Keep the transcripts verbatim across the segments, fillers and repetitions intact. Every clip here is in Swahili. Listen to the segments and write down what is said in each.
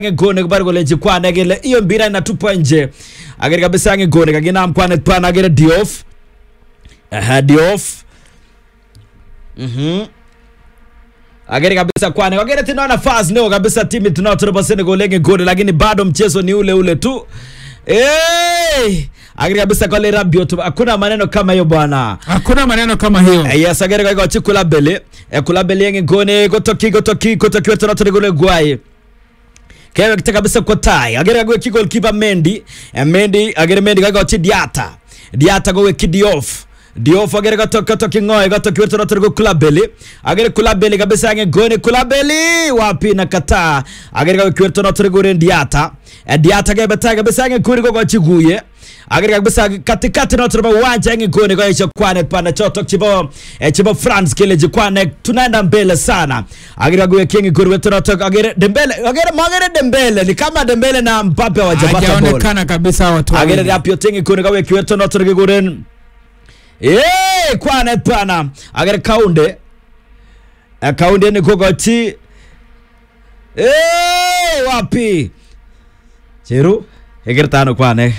Ngone kubar golenji kwane gele iyo mpira inatupwa nje. Agere kabisa ngone kaginam kwane pana agere Diouf. Aha Diouf. Mhm. Agere kabisa kwane agere tena nafasi leo kabisa timu tunaotroba Senegal ngone lakini bado mchezo ni ule ule tu. Eh! Agere kabisa kole Rabiot hakuna maneno kama hiyo bwana. Hakuna maneno kama hiyo. Yes, agere kwa chikula bele. Kula bele ngone gotoki gotoki gotoki wetu tunaotroba Guaye. Kaya kita kabisa kwa tai agere gwe kigol kipa Mendy Mendy agere Mendy gaga chi Diata Diata go ki Diouf Diouf agere gato gato kingoe gato kiweto na tergo Kulabeli agere Kulabeli kabisa nge gone Kulabeli wapi na kata agere gawe kiweto na tergo Diata Diata gabe beta kabisa nge kuri go chiguye agere kabisa katikati na tergo uwanja nge gone go isha kwane pana choto chibo e chibo France kile jikwane tunaenda mbele sana agere gawe kingi kuri weto na tergo agere Dembele agere magere Dembele ni kama Dembele na Mbappe wajapata ball hajaonekana kabisa watu agere Rabiot tingi kuri gawe kiweto na tergo goren eh kwane pana agere Kaunde Kaunde ni kogoti eh wapi Cheru egere tano kwane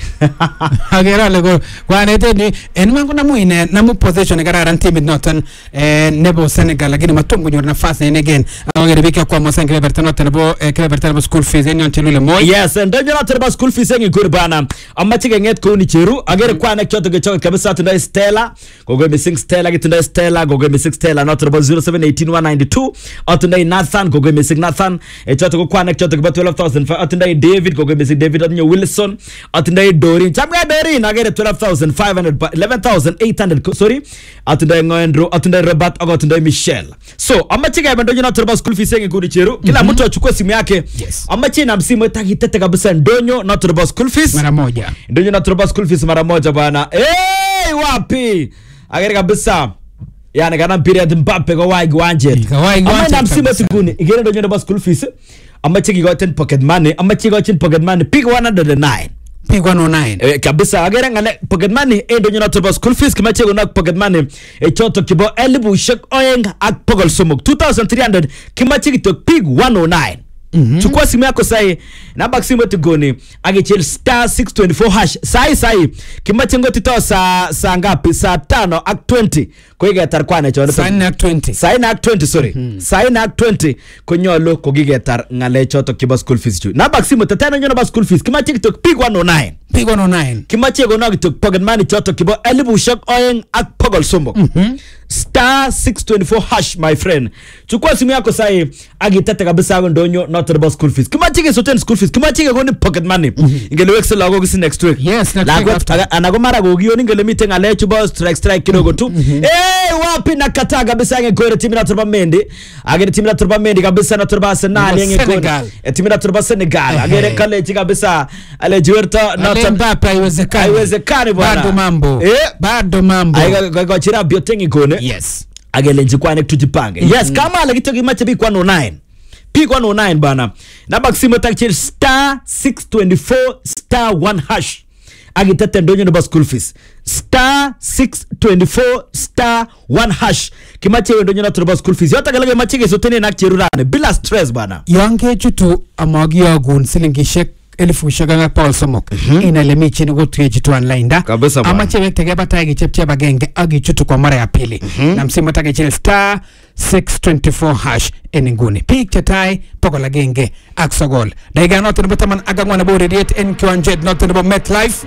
agere lego kwane tedi enma kuna muine na mu position kararan team noton eh nebo Senegal lakini matungu nyor nafasi ene again agere bika kwa Mosengre Everton noton nebo Everton nebo school fees enyon chelule moy yes and then noton nebo school fees engi kur bana amma chige nget ko ni Cheru agere kwane choto ge choto kabisa tunda Stella gogo missing Stella gitunda Stella gogo missing Stella noton nebo zero seven one eight one nine two atunda Nathan gogo missing Nathan e choto ko kwane choto ge twelve thousand atunda David gogo missing David atunda Wilson atunda Dorin chamga Dorin agere twelve thousand five hundred eleven thousand eight hundred sorry atunda Ngoendro atunda Robert atunda Michelle so amma chige bando jina turba school fees engi kuri Cheru kila mtu achukue simu yake yes. Amma china msimu itakitete kabisa ndonyo na turba school fees mara moja ndonyo na turba school fees mara moja bana eh wapi agere kabisa yani kana period Mbappe go wai gwanje amma na msimu tiguni igere ndonyo na school fees amma chigi go ten pocket money amma chigi go ten pocket money pick one oh nine pick one oh nine eh kabisa agere ngale pocket money e ndonyo na turba school fees kama chego na pocket money e choto kibo elibu shek oyenga ak pogol somok two thousand three hundred kama chigi to pick one oh nine. Mm-hmm. Chukua simu yako sai na baksimu tigoni agichel star six twenty-four hash sai sai kimachengo tito sa sa ngapi sa tano ak twenty koiga tar kwane chono sai na twenty sai na twenty sorry mm-hmm. Sai na twenty konyolo kogiga tar ngale choto kiba school fees chu na baksimu tatano nyono ba school fees kimachengo to pick one oh nine pick one oh nine kimachengo no to pocket money choto kibo elibu shak oyen ak pogol sombo mm-hmm. Star six twenty-four hash my friend chukua simu yako sai agitete kabisa ndonyo not about school fees kama chike soten school fees kama chike goni pocket money mm-hmm. Ingele wexel lago gisi next week yes next week after anago mara go giyo ngele meeting ale chuba strike strike kidogo tu mm-hmm. Eh wapi nakata kabisa nge gore timu na turba Mendy agere timu na turba Mendy kabisa na turba Arsenal nge gore timu na turba Senegal agere kale chika kabisa ale jiwerta na Mbappe haiwezekani haiwezekani bwana bado mambo eh bado mambo aiga go chira biotengi gone yes agele njikwane tujipange mm-hmm. Yes kama ale kitoki mache bi one oh nine pick one oh nine bana na baksimo takchil star six twenty-four star one hash agitete ndonyo no school fees star six twenty-four star one hash kimache ndonyo na school fees yota galage mache gesotene na cherurane bila stress bana yange chutu amagia gun silingishek elfu shaganga Paul Somok mm-hmm. Ina lemichi ni gotu yejitu online ama chewe tege bata yagi chepche bagenge agi chutu kwa mara ya pili mm-hmm. Na msimu tage chile star six twenty-four hash eninguni pik chatai poko la genge aksogol daiga noto nipo taman agangwana bo radiate N Q one jet noto nipo MetLife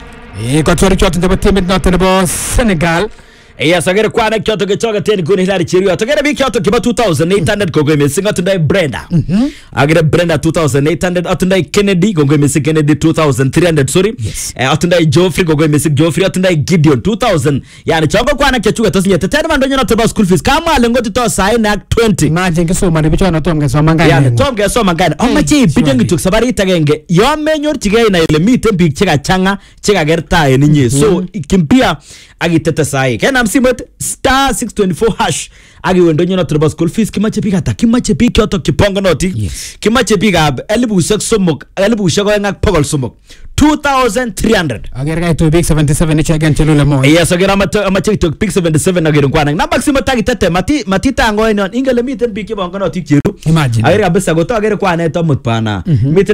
e kwa tuwari choto nipo timid noto nipo Senegal. Yes, agere kwane kyoto ke choga teni kuni hilari Cheru atogere bi kyoto kiba two thousand eight hundred gogo missing atundai Brenda mm-hmm. Agere Brenda two thousand eight hundred atundai Kennedy gogo missing Kennedy two thousand three hundred sorry yes. eh, atundai Geoffrey gogo missing Geoffrey atundai Gideon two thousand yani choga kwane kechuga tosinye tetene mandonyo na toba school fees kama alengoti to sai na twenty maje ngeso mane bicho na tomge so mangane yani tomge so mangane o machi bijengi tuk sabari itagenge yo menyor tigei na ile mite big chega changa chega gerta eninye so kimpia agitete sai kana inam simot star six twenty-four hash agi wendo nyono turbo school fees kimache biik ata kimache biik yoto kipongonoti Yes. kimache biik ab elibushek somok elibushek oeng ak pokol somok two thousand three hundred Ager kai to big seventy-seven ichegen chelule mo. yes ager amache amache kitok pick seventy-seven ager kwanang namba simo tagitete mati mati tango enon ingele miten biik kibongonoti cheru Imagine. ager kabisa goto ager kwanet amut bana